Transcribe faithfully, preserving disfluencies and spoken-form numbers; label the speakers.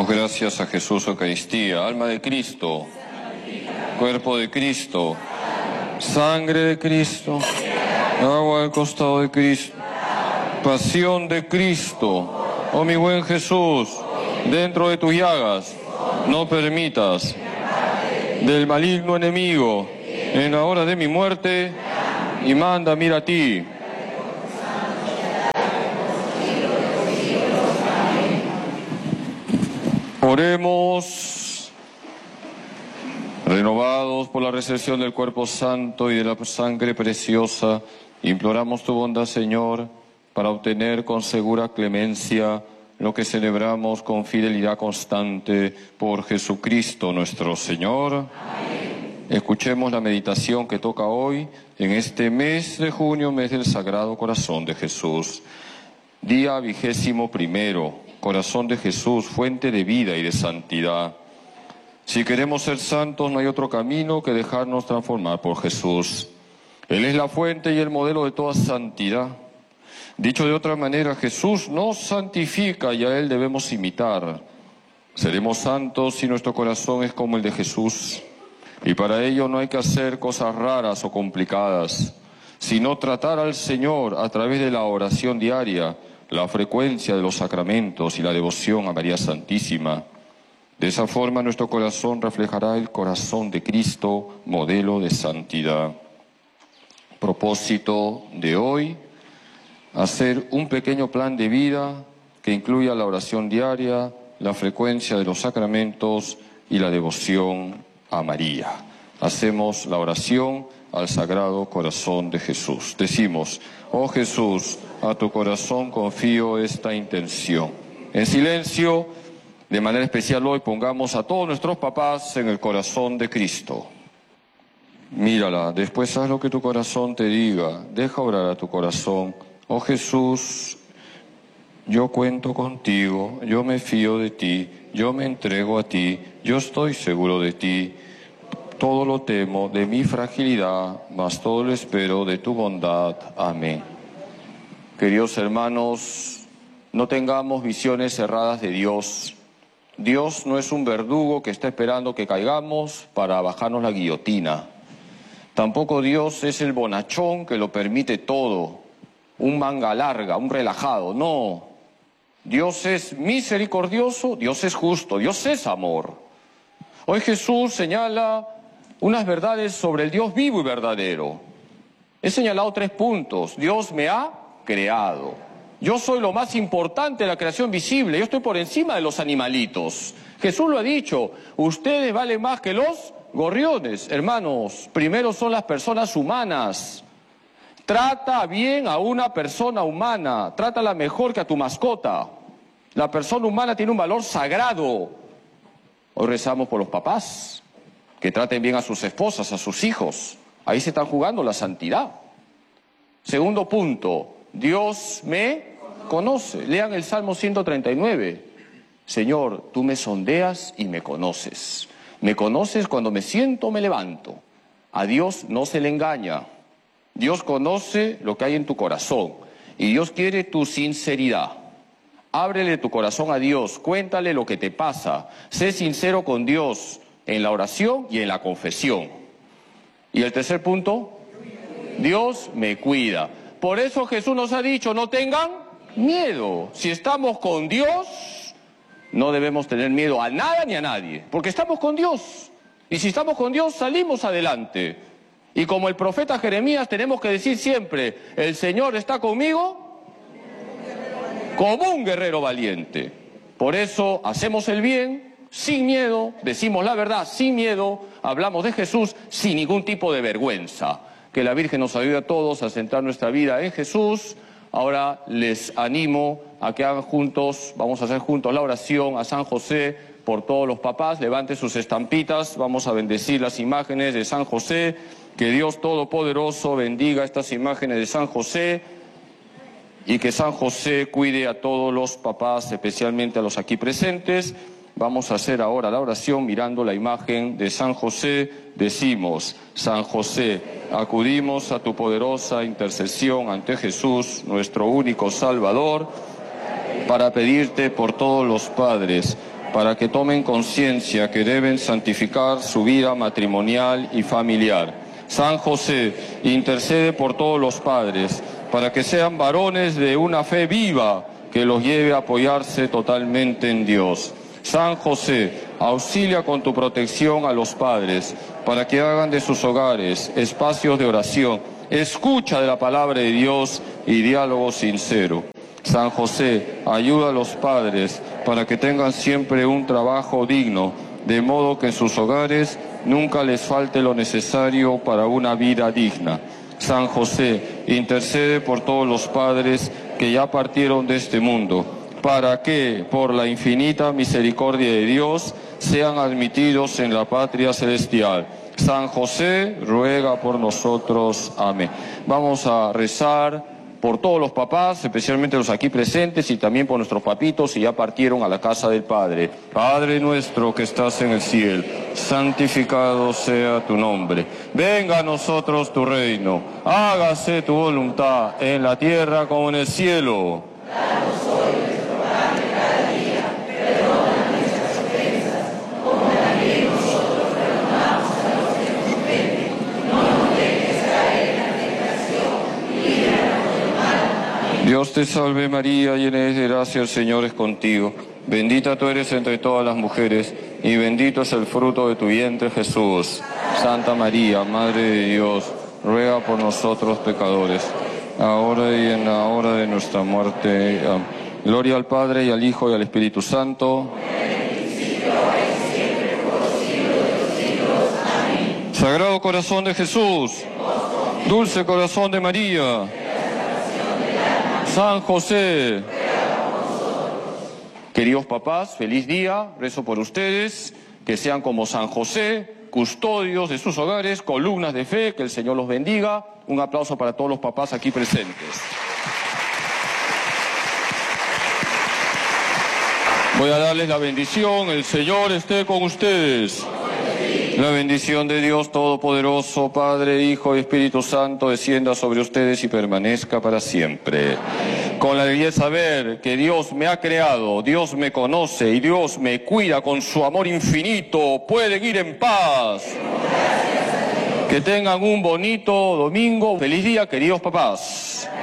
Speaker 1: Demos gracias a Jesús Eucaristía, alma de Cristo, cuerpo de Cristo, sangre de Cristo, agua del costado de Cristo, pasión de Cristo. Oh mi buen Jesús, dentro de tus llagas, no permitas del maligno enemigo en la hora de mi muerte, y manda, mira a ti. Oremos. Renovados por la recepción del cuerpo santo y de la sangre preciosa, imploramos tu bondad, Señor, para obtener con segura clemencia lo que celebramos con fidelidad constante por Jesucristo nuestro Señor. Amén. Escuchemos la meditación que toca hoy en este mes de junio, mes del Sagrado Corazón de Jesús. Día vigésimo primero, Corazón de Jesús, fuente de vida y de santidad. Si queremos ser santos, no hay otro camino que dejarnos transformar por Jesús. Él es la fuente y el modelo de toda santidad. Dicho de otra manera, Jesús nos santifica y a Él debemos imitar. Seremos santos si nuestro corazón es como el de Jesús. Y para ello no hay que hacer cosas raras o complicadas, sino tratar al Señor a través de la oración diaria, la frecuencia de los sacramentos y la devoción a María Santísima. De esa forma nuestro corazón reflejará el corazón de Cristo, modelo de santidad. Propósito de hoy: hacer un pequeño plan de vida que incluya la oración diaria, la frecuencia de los sacramentos y la devoción a María. Hacemos la oración al Sagrado Corazón de Jesús. Decimos: oh Jesús, a tu corazón confío esta intención. En silencio, de manera especial hoy, pongamos a todos nuestros papás en el corazón de Cristo. Mírala, después haz lo que tu corazón te diga, deja orar a tu corazón. Oh Jesús, yo cuento contigo, yo me fío de ti, yo me entrego a ti, yo estoy seguro de ti. Todo lo temo de mi fragilidad, mas todo lo espero de tu bondad. Amén. Queridos hermanos, no tengamos visiones cerradas de Dios. Dios no es un verdugo que está esperando que caigamos para bajarnos la guillotina. Tampoco Dios es el bonachón que lo permite todo, un manga larga, un relajado. No, Dios es misericordioso, Dios es justo, Dios es amor. Hoy Jesús señala unas verdades sobre el Dios vivo y verdadero. He señalado tres puntos. Dios me ha creado. Yo soy lo más importante de la creación visible. Yo estoy por encima de los animalitos. Jesús lo ha dicho. Ustedes valen más que los gorriones. Hermanos, primero son las personas humanas. Trata bien a una persona humana. Trátala mejor que a tu mascota. La persona humana tiene un valor sagrado. Hoy rezamos por los papás, que traten bien a sus esposas, a sus hijos. Ahí se está jugando la santidad. Segundo punto, Dios me conoce. Lean el Salmo ciento treinta y nueve. Señor, tú me sondeas y me conoces. Me conoces cuando me siento o me levanto. A Dios no se le engaña. Dios conoce lo que hay en tu corazón. Y Dios quiere tu sinceridad. Ábrele tu corazón a Dios. Cuéntale lo que te pasa. Sé sincero con Dios en la oración y en la confesión. Y el tercer punto, Dios me cuida. Por eso Jesús nos ha dicho, no tengan miedo. Si estamos con Dios, no debemos tener miedo a nada ni a nadie, porque estamos con Dios. Y si estamos con Dios, salimos adelante. Y como el profeta Jeremías, tenemos que decir siempre, el Señor está conmigo como un guerrero valiente. Por eso hacemos el bien sin miedo, decimos la verdad sin miedo, hablamos de Jesús sin ningún tipo de vergüenza. Que la Virgen nos ayude a todos a centrar nuestra vida en Jesús. Ahora les animo a que hagan juntos, vamos a hacer juntos la oración a San José por todos los papás. Levanten sus estampitas, vamos a bendecir las imágenes de San José. Que Dios Todopoderoso bendiga estas imágenes de San José y que San José cuide a todos los papás, especialmente a los aquí presentes. Vamos a hacer ahora la oración mirando la imagen de San José. Decimos: San José, acudimos a tu poderosa intercesión ante Jesús, nuestro único Salvador, para pedirte por todos los padres, para que tomen conciencia que deben santificar su vida matrimonial y familiar. San José, intercede por todos los padres, para que sean varones de una fe viva que los lleve a apoyarse totalmente en Dios. San José, auxilia con tu protección a los padres, para que hagan de sus hogares espacios de oración, escucha de la palabra de Dios y diálogo sincero. San José, ayuda a los padres para que tengan siempre un trabajo digno, de modo que en sus hogares nunca les falte lo necesario para una vida digna. San José, intercede por todos los padres que ya partieron de este mundo, para que, por la infinita misericordia de Dios, sean admitidos en la patria celestial. San José, ruega por nosotros. Amén. Vamos a rezar por todos los papás, especialmente los aquí presentes, y también por nuestros papitos que ya partieron a la casa del Padre. Padre nuestro que estás en el cielo, santificado sea tu nombre. Venga a nosotros tu reino. Hágase tu voluntad en la tierra como en el cielo.
Speaker 2: Danos hoy nuestro pan de cada día. Perdona nuestras ofensas, como también nosotros perdonamos a los que nos ofenden. No nos dejes caer en la tentación y líbranos del mal. Amén.
Speaker 1: Dios te salve María, llena eres de gracia, el Señor es contigo. Bendita tú eres entre todas las mujeres, y bendito es el fruto de tu vientre, Jesús. Santa María, Madre de Dios, ruega por nosotros pecadores, ahora y en la hora de nuestra muerte. Amén. Gloria al Padre, y al Hijo, y al Espíritu Santo. Sagrado Corazón de Jesús, Dulce Corazón de María, San José. Queridos papás, feliz día, rezo por ustedes, que sean como San José, custodios de sus hogares, columnas de fe, que el Señor los bendiga. Un aplauso para todos los papás aquí presentes. Voy a darles la bendición, el Señor esté con ustedes. La bendición de Dios Todopoderoso, Padre, Hijo y Espíritu Santo, descienda sobre ustedes y permanezca para siempre. Con la alegría de saber que Dios me ha creado, Dios me conoce y Dios me cuida con su amor infinito, pueden ir en paz. Que tengan un bonito domingo. Feliz día, queridos papás.